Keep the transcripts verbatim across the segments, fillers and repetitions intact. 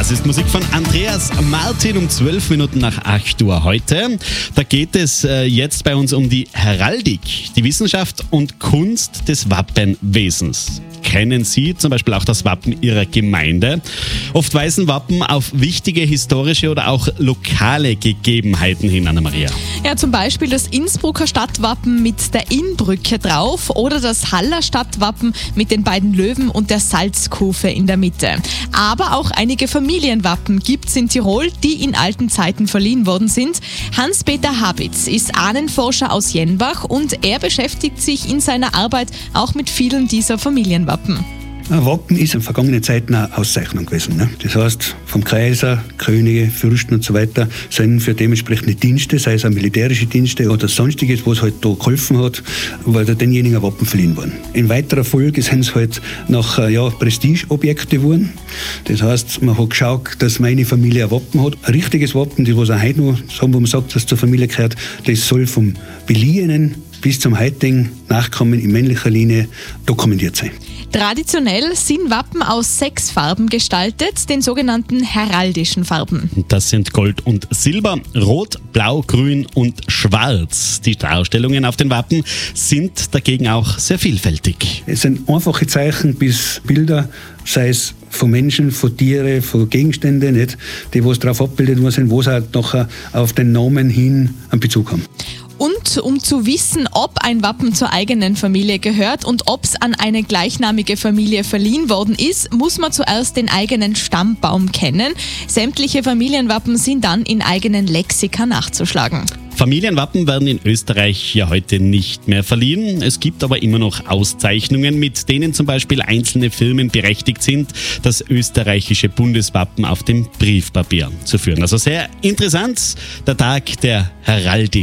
Das ist Musik von Andreas Martin um zwölf Minuten nach acht Uhr heute. Da geht es äh, jetzt bei uns um die Heraldik, die Wissenschaft und Kunst des Wappenwesens. Kennen Sie zum Beispiel auch das Wappen Ihrer Gemeinde? Oft weisen Wappen auf wichtige historische oder auch lokale Gegebenheiten hin, Anna-Maria. Ja, zum Beispiel das Innsbrucker Stadtwappen mit der Innbrücke drauf oder das Haller Stadtwappen mit den beiden Löwen und der Salzkufe in der Mitte. Aber auch einige Familienwappen gibt es in Tirol, die in alten Zeiten verliehen worden sind. Hans-Peter Habitz ist Ahnenforscher aus Jenbach und er beschäftigt sich in seiner Arbeit auch mit vielen dieser Familienwappen. Ein Wappen ist in vergangenen Zeiten eine Auszeichnung gewesen. Ne? Das heißt, vom Kaiser, Könige, Fürsten und so weiter sind für dementsprechende Dienste, sei es auch militärische Dienste oder sonstiges, was halt da geholfen hat, weil da denjenigen ein Wappen verliehen worden. In weiterer Folge sind es halt nach ja, Prestigeobjekte geworden. Das heißt, man hat geschaut, dass meine Familie ein Wappen hat. Ein richtiges Wappen, das was auch heute noch sagen, wo man sagt, dass zur Familie gehört, das soll vom Beliehenen bis zum heutigen Nachkommen in männlicher Linie dokumentiert sein. Traditionell sind Wappen aus sechs Farben gestaltet, den sogenannten heraldischen Farben. Das sind Gold und Silber, Rot, Blau, Grün und Schwarz. Die Darstellungen auf den Wappen sind dagegen auch sehr vielfältig. Es sind einfache Zeichen bis Bilder, sei es von Menschen, von Tieren, von Gegenständen, nicht, die was darauf abbildet worden sind, wo sie halt nachher auf den Namen hin einen Bezug haben. Und um zu wissen, ob ein Wappen zur eigenen Familie gehört und ob es an eine gleichnamige Familie verliehen worden ist, muss man zuerst den eigenen Stammbaum kennen. Sämtliche Familienwappen sind dann in eigenen Lexika nachzuschlagen. Familienwappen werden in Österreich ja heute nicht mehr verliehen. Es gibt aber immer noch Auszeichnungen, mit denen zum Beispiel einzelne Firmen berechtigt sind, das österreichische Bundeswappen auf dem Briefpapier zu führen. Also sehr interessant, der Tag der Heraldik.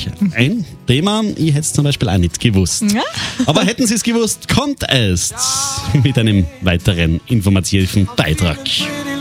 Ein Thema, ich hätte es zum Beispiel auch nicht gewusst. Ja. Aber hätten Sie es gewusst, kommt erst mit einem weiteren informativen Beitrag.